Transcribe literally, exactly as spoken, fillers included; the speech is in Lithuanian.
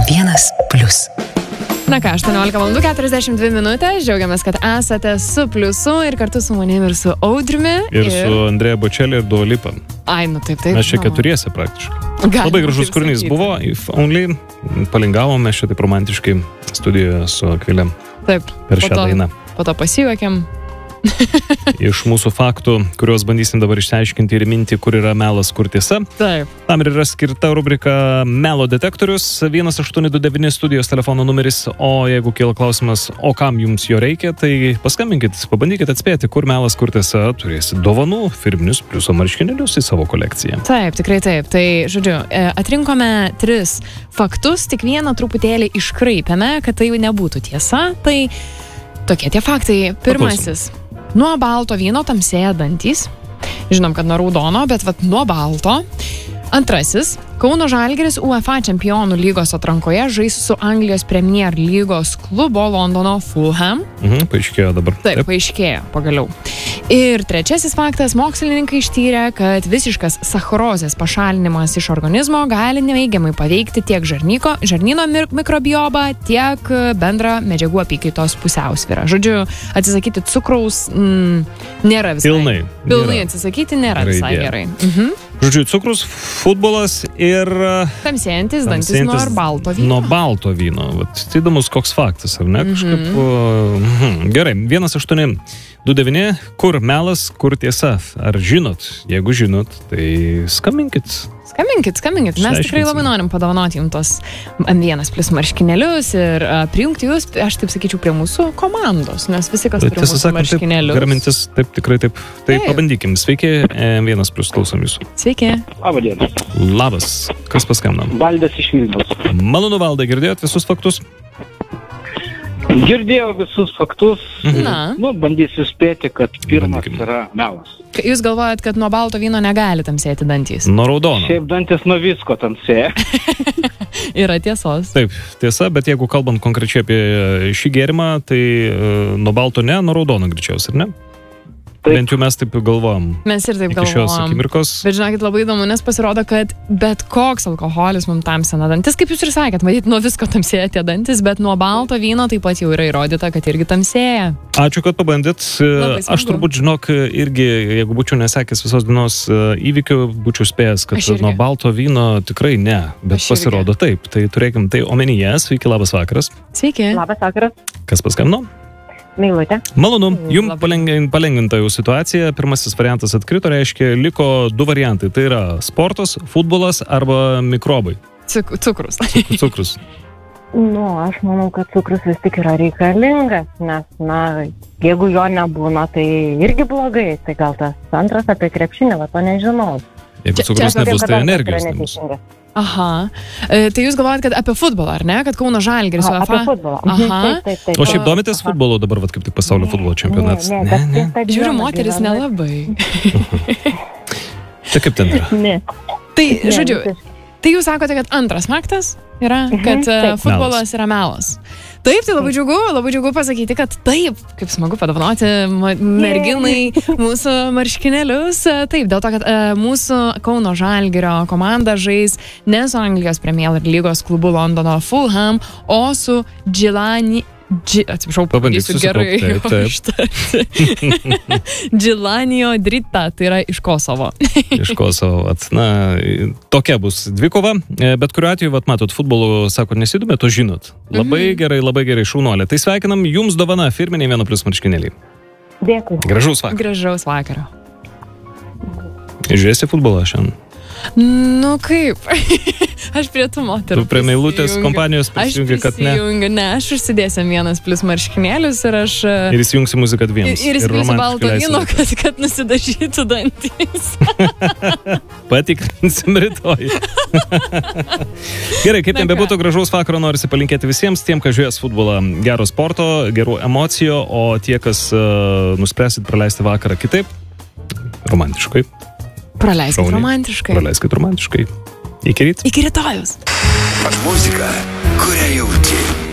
vienas plius. Na ką, aštuoniolika valandų keturiasdešimt dvi minutės, džiaugiamės, kad esate su Pliusu ir kartu su manimi ir su Audriumi. Ir, ir... su Andrėja Bočelė ir Dua Lipa. Ai, nu taip, taip. Mes čia no. keturiese praktiškai. Galim Labai gražus kūrinys buvo, If Only, palingavome šią taip romantiškai studijoje su Akvilė. Taip. Per šią to, dainą. Po to pasijuokėm. Iš mūsų faktų, kuriuos bandysim dabar išsiaiškinti ir minti, kur yra melas, kur tiesa. Taip. Tam ir yra skirta rubrika Melo detektorius, vienas aštuoni du devyni studijos telefono numeris, o jeigu kyla klausimas, o kam jums jo reikia, tai paskambinkit, pabandykit atspėti, kur melas, kur tiesa, turėsit dovanų, firminius Pliuso marškinėlius į savo kolekciją. Taip, tikrai taip. Tai, žodžiu, atrinkome tris faktus, tik vieną truputėlį iškraipėme, kad tai nebūtų tiesa. Tai tokie tie faktai. Pirmasis. Paklausom. Nuo balto vyno tamsėja dantys. Žinom, kad nuo raudono, bet vat nuo balto. Antrasis. Kauno Žalgiris UEFA čempionų lygos atrankoje žais su Anglijos Premier lygos klubo Londono Fulham. Mhm, paaiškėjo dabar. Taip, Taip, paaiškėjo pagaliau. Ir trečiasis faktas. Mokslininkai ištyrė, kad visiškas sacharozės pašalinimas iš organizmo gali neigiamai paveikti tiek žarnyko, žarnyno mikrobiomą, tiek bendrą medžiagų apykaitos pusiausvyrą. Žodžiu, atsisakyti cukraus mm, nėra visai. Pilnai. Pilnai atsisakyti nėra visai gerai. Mhm. Žodžiu, cukrus, futbolas ir... Tamsėjantis dantis nuo balto vyno. Nuo balto vyno. Vat, tai įdomus koks faktas, ar ne? Kažkaip... Mm-hmm. Gerai, vienas aštuoni du devyni, kur melas, kur tiesa. Ar žinot? Jeigu žinot, tai skambinkit. Skambinkit, skambinkit. Mes tikrai labai norim padovanoti jums tos em vienas plius marškinėlius ir uh, prijungti jūs, aš taip sakyčiau, prie mūsų komandos, nes visi, kas turi mūsų marškinėlius. Gera mintis, taip, tikrai taip. Tai taip. Pabandykim. Sveiki, em vienas plius, klausom jūsų. Sveiki. Labą dieną. Labas. Kas paskambino? Valdas iš Vilniaus. Malonu, Valdai, girdėjot visus faktus? Girdėjau visus faktus. Na. Nu, bandysiu spėti, kad pirmas Bandykim. Yra melas. Jūs galvojat, kad nuo balto vyno negali tamsėti dantys? Nuo raudono. Šiaip dantis nuo visko tamsėja. Yra tiesos. Taip, tiesa, bet jeigu kalbant konkrečiai apie šį gėrimą, tai uh, nuo balto ne, nuo raudono greičiausiai, ar ne? Taip. Bent jau mes taip galvojam. Mes ir taip iki galvojam. Šios akimirkos. Bet žinokit, labai įdomu, nes pasirodo, kad bet koks alkoholis mums tamsina dantis. Kaip jūs ir sakėt, matyt, nuo visko tamsėja tie dantis, bet nuo balto vyno taip pat jau yra įrodyta, kad irgi tamsėja. Ačiū, kad pabandėt. Aš turbūt, žinok, irgi, jeigu būčiau nesekęs visos dienos įvykių, būčiau spėjęs, kad nuo balto vyno tikrai ne. Bet Aš pasirodo irgi. Taip. Tai turėkim tai omenyje. Sveiki, labas vakaras. Sveiki. Labas vakaras. Kas paskambino? Meilutė. Malonu, jums palengvinta jau situacija. Pirmasis variantas atkrito, reiškia, liko du variantai. Tai yra sportas, futbolas arba mikrobai. Cuk cukrus. Cukrus. Nu, aš manau, kad cukrus vis tik yra reikalingas, nes, na, jeigu jo nebūna, tai irgi blogai. Tai gal tas antras apie krepšinį, va, to nežinau. Jeigu cukrus nebus, tai energijos nebus. Aha. E, tai jūs galvojat, kad apie futbolą, ar ne? Kad Kauno Žalgiris UEFA? Apie futbolą. Aha. Taip, taip, taip. O šiaip domitės futbolu dabar, vat, kaip tik pasaulio futbolo čempionatas? Ne, ne, ne. ne. Žiūriu, moteris nelabai. Tai kaip ten yra? Ne. Tai, žodžiu, tai jūs sakote, kad antras faktas yra, kad mhm, futbolas yra melas. Taip, tai labai džiugu, labai džiugu pasakyti, kad taip, kaip smagu padovanoti merginai mūsų marškinėlius. Taip, dėl to, kad uh, mūsų Kauno Žalgirio komanda žais ne su Anglijos Premier lygos klubu Londono Fulham, o su Gilani... Dži, atsiprašau, pabandysiu gerai ištarti. Gilanio Dritta, tai yra iš Kosovo. Iš Kosovo, vat, na, tokia bus dvikova, bet kuriuo atveju, vat, matot, futbolu, sako, nesidomė, to žinot. Labai mm-hmm. gerai, labai gerai, šaunuolė. Tai sveikinam, jums dovana firminiai vieno plius marškinėliai. Dėkui. Gražaus vakaro. Gražaus vakaro. Žiūrėsi futbolą šiandien? Nu kaip, aš prie tų moterų Tu prie Meilutės kompanijos prisijungi, kad ne? Aš ne, aš užsidėsiu vienas plius marškinėlius ir aš... Ir įsijungsi muziką dviems. Ir įsipilsiu balto vyno, kad, kad nusidažytų dantys. Patikrinsim rytoj. Gerai, kaip ten bebūtų, gražaus vakaro norisi palinkėti visiems, tiem, kas žiūrės futbolą, gero sporto, gerų emocijų, o tie, kas uh, nuspręsit praleisti vakarą kitaip, romantiškai. Praleiskit Šauniai. romantiškai. Praleiskit romantiškai. Iki ryt. Iki rytojus. Muzika, kurią jauti.